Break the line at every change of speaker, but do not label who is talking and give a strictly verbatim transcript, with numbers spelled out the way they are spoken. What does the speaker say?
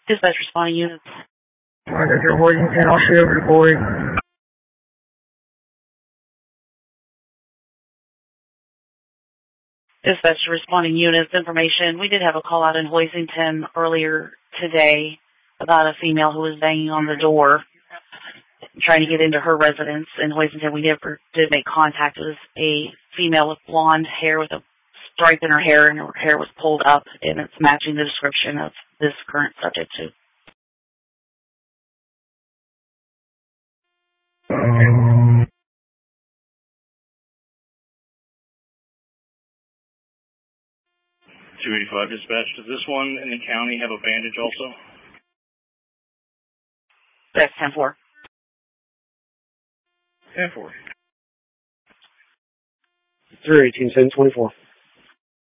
Dispatch responding units.
Alright, that's your Hoisington. I'll shoot over to Corey.
Dispatch responding units information. We did have a call out in Hoisington earlier today about a female who was banging on the door, trying to get into her residence in Hoisington. We never did make contact. It was a female with blonde hair with a stripe in her hair, and her hair was pulled up, and it's matching the description of this current subject too.
Um,
two eighty-five dispatch. Does this one in the county have a bandage also?
That's ten four.
ten four.
three eighteen, seven twenty-four.